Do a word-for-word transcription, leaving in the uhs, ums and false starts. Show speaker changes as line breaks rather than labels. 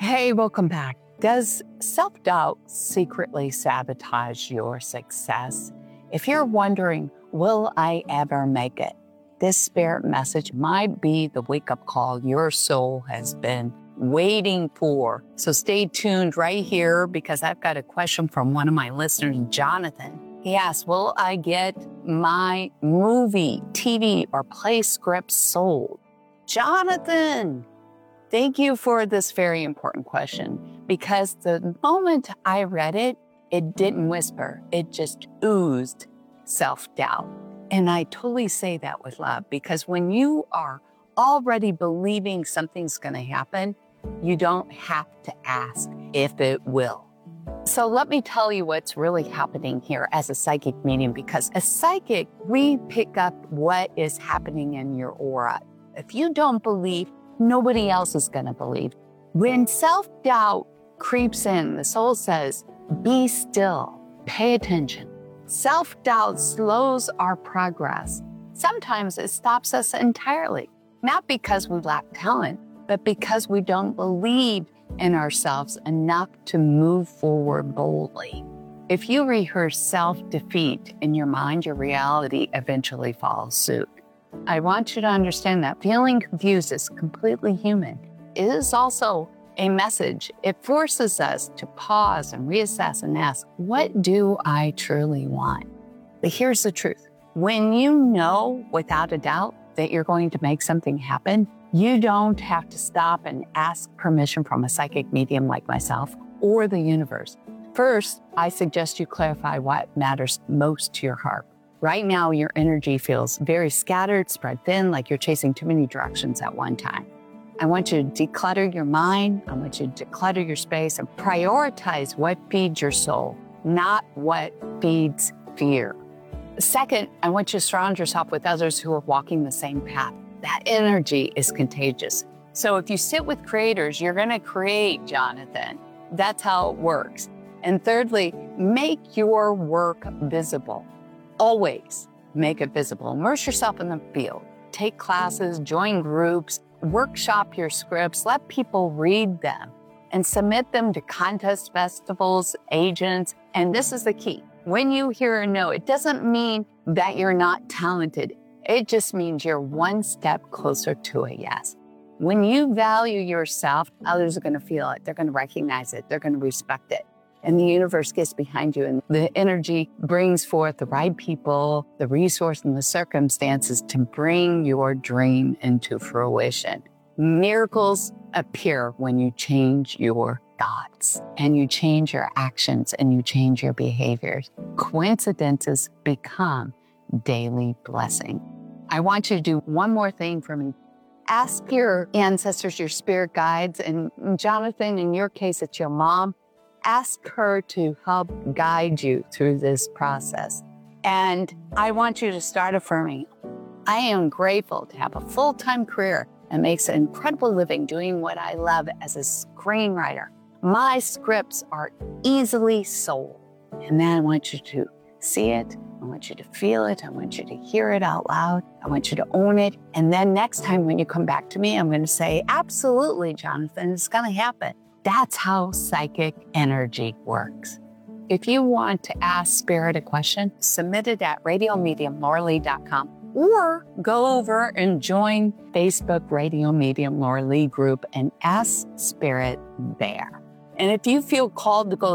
Hey, welcome back. Does self-doubt secretly sabotage your success? If you're wondering, will I ever make it? This spirit message might be the wake-up call your soul has been waiting for. So stay tuned right here because I've got a question from one of my listeners, Jonathan. He asked, will I get my movie, T V, or play script sold? Jonathan! Thank you for this very important question because the moment I read it, it didn't whisper. It just oozed self-doubt. And I totally say that with love because when you are already believing something's going to happen, you don't have to ask if it will. So let me tell you what's really happening here as a psychic medium, because as psychic, we pick up what is happening in your aura. If you don't believe, nobody else is going to believe. When self-doubt creeps in, the soul says, be still, pay attention. Self-doubt slows our progress. Sometimes it stops us entirely, not because we lack talent, but because we don't believe in ourselves enough to move forward boldly. If you rehearse self-defeat in your mind, your reality eventually follows suit. I want you to understand that feeling confused is completely human. It is also a message. It forces us to pause and reassess and ask, what do I truly want? But here's the truth. When you know without a doubt that you're going to make something happen, you don't have to stop and ask permission from a psychic medium like myself or the universe. First, I suggest you clarify what matters most to your heart. Right now, your energy feels very scattered, spread thin, like you're chasing too many directions at one time. I want you to declutter your mind. I want you to declutter your space and prioritize what feeds your soul, not what feeds fear. Second, I want you to surround yourself with others who are walking the same path. That energy is contagious. So if you sit with creators, you're going to create, Jonathan. That's how it works. And thirdly, make your work visible. Always make it visible. Immerse yourself in the field. Take classes, join groups, workshop your scripts, let people read them, and submit them to contests, festivals, agents. And this is the key. When you hear a no, it doesn't mean that you're not talented. It just means you're one step closer to a yes. When you value yourself, others are going to feel it. They're going to recognize it. They're going to respect it. And the universe gets behind you and the energy brings forth the right people, the resource and the circumstances to bring your dream into fruition. Miracles appear when you change your thoughts and you change your actions and you change your behaviors. Coincidences become daily blessing. I want you to do one more thing for me. Ask your ancestors, your spirit guides, and Jonathan, in your case, it's your mom. Ask her to help guide you through this process. And I want you to start affirming, I am grateful to have a full-time career and makes an incredible living doing what I love as a screenwriter. My scripts are easily sold. And then I want you to see it. I want you to feel it. I want you to hear it out loud. I want you to own it. And then next time when you come back to me, I'm going to say, absolutely, Jonathan, it's going to happen. That's how psychic energy works. If you want to ask Spirit a question, submit it at radio medium laura lee dot com or go over and join Facebook Radio Medium Laura Lee group and ask Spirit there. And if you feel called to go